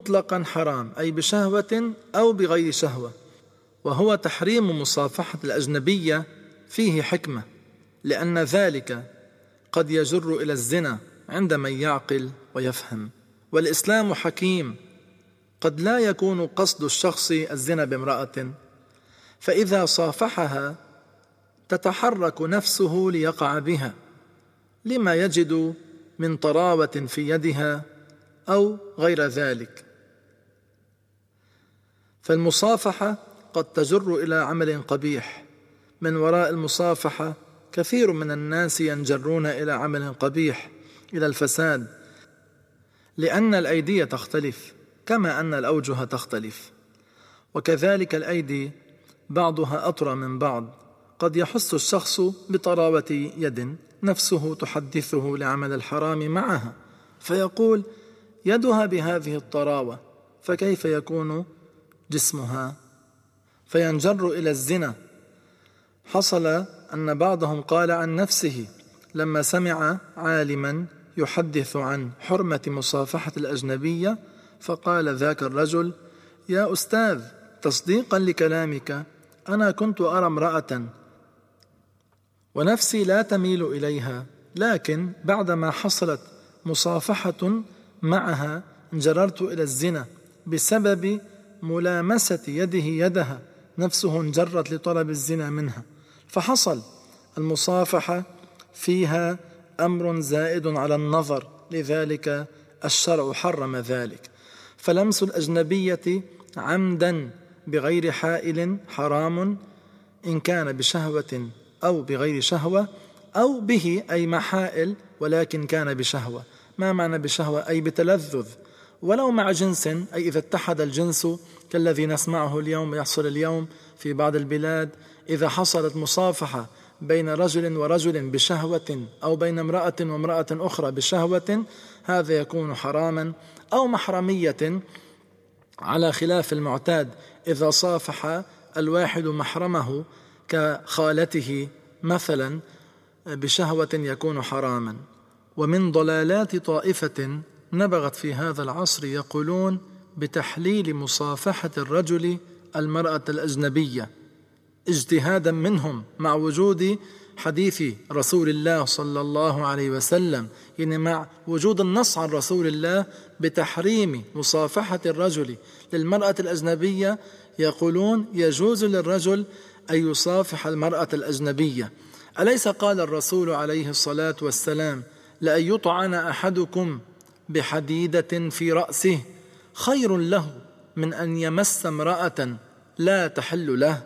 مطلقا حرام، أي بشهوة أو بغير شهوة. وهو تحريم مصافحة الأجنبية فيه حكمة، لأن ذلك قد يجر إلى الزنا عند من يعقل ويفهم. والإسلام حكيم، قد لا يكون قصد الشخص الزنا بامرأة، فإذا صافحها تتحرك نفسه ليقع بها لما يجد من طراوة في يدها أو غير ذلك. فالمصافحة قد تجر إلى عمل قبيح. من وراء المصافحة كثير من الناس ينجرون إلى عمل قبيح، إلى الفساد، لأن الأيدي تختلف كما أن الأوجه تختلف، وكذلك الأيدي بعضها أطرى من بعض. قد يحس الشخص بطراوة يد نفسه تحدثه لعمل الحرام معها، فيقول يدها بهذه الطراوة، فكيف يكون جسمها؟ فينجر إلى الزنا. حصل أن بعضهم قال عن نفسه لما سمع عالما يحدث عن حرمة مصافحة الأجنبية، فقال ذاك الرجل: يا أستاذ، تصديقا لكلامك أنا كنت أرى امرأة ونفسي لا تميل إليها، لكن بعدما حصلت مصافحة معها انجررت إلى الزنا بسبب ملامسة يده يدها، نفسه انجرت لطلب الزنا منها. فحصل المصافحة فيها أمر زائد على النظر، لذلك الشرع حرم ذلك. فلمس الأجنبية عمدا بغير حائل حرام، إن كان بشهوة أو بغير شهوة، أو به أي محائل ولكن كان بشهوة. ما معنى بشهوة؟ أي بتلذذ، ولو مع جنس، أي إذا اتحد الجنس كالذي نسمعه اليوم يحصل اليوم في بعض البلاد، إذا حصلت مصافحة بين رجل ورجل بشهوة، أو بين امرأة وامرأة أخرى بشهوة، هذا يكون حراما. أو محرمية على خلاف المعتاد، إذا صافح الواحد محرمه كخالته مثلا بشهوة يكون حراما. ومن ضلالات طائفة نبغت في هذا العصر يقولون بتحليل مصافحة الرجل المرأة الأجنبية اجتهادا منهم، مع وجود حديث رسول الله صلى الله عليه وسلم، يعني مع وجود النص عن رسول الله بتحريم مصافحة الرجل للمرأة الأجنبية، يقولون يجوز للرجل أن يصافح المرأة الأجنبية. أليس قال الرسول عليه الصلاة والسلام: لأن يطعن أحدكم بحديدة في رأسه خير له من أن يمس امرأة لا تحل له؟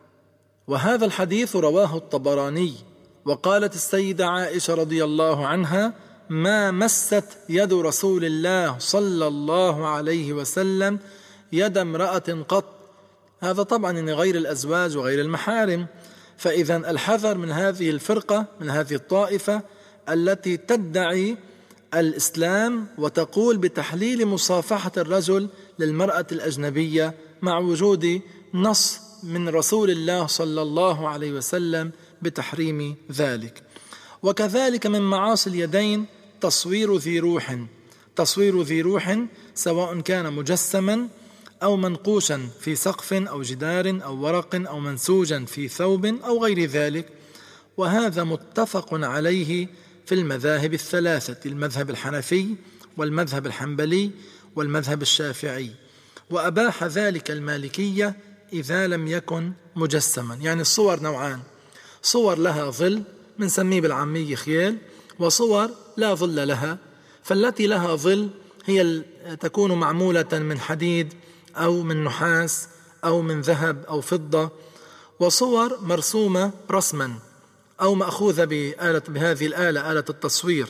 وهذا الحديث رواه الطبراني. وقالت السيدة عائشة رضي الله عنها: ما مست يد رسول الله صلى الله عليه وسلم يد امرأة قط. هذا طبعا غير الأزواج وغير المحارم. فإذا الحذر من هذه الفرقة، من هذه الطائفة التي تدعي الإسلام وتقول بتحليل مصافحة الرجل للمرأة الأجنبية مع وجود نص من رسول الله صلى الله عليه وسلم بتحريم ذلك. وكذلك من معاصي اليدين تصوير ذي روح. تصوير ذي روح سواء كان مجسما أو منقوشا في سقف أو جدار أو ورق أو منسوجا في ثوب أو غير ذلك. وهذا متفق عليه في المذاهب الثلاثة: المذهب الحنفي والمذهب الحنبلي والمذهب الشافعي. وأباح ذلك المالكية إذا لم يكن مجسما. يعني الصور نوعان: صور لها ظل بنسميه بالعامية خيال، وصور لا ظل لها. فالتي لها ظل هي تكون معمولة من حديد أو من نحاس أو من ذهب أو فضة، وصور مرسومة رسما أو مأخوذة بهذه الآلة، آلة التصوير.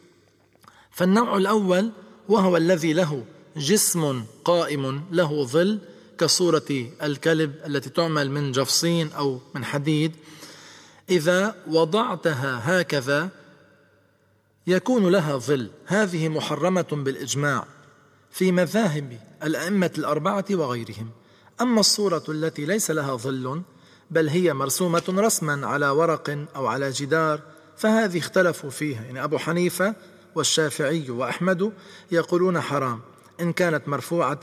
فالنوع الأول وهو الذي له جسم قائم له ظل، كصورة الكلب التي تعمل من جفصين أو من حديد، إذا وضعتها هكذا يكون لها ظل. هذه محرمة بالإجماع في مذاهب الأئمة الأربعة وغيرهم. أما الصورة التي ليس لها ظل بل هي مرسومة رسما على ورق أو على جدار، فهذه اختلفوا فيها. يعني أبو حنيفة والشافعي وأحمد يقولون حرام إن كانت مرفوعة